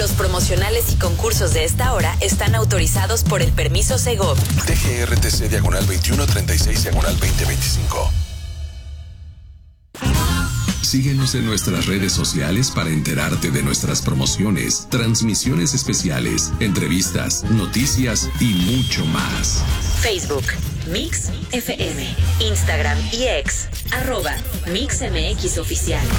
Los promocionales y concursos de esta hora están autorizados por el permiso Segov. TGRTC /2136/2025. Síguenos en nuestras redes sociales para enterarte de nuestras promociones, transmisiones especiales, entrevistas, noticias y mucho más. Facebook, Mix FM, Instagram y X, @MixMX Oficial.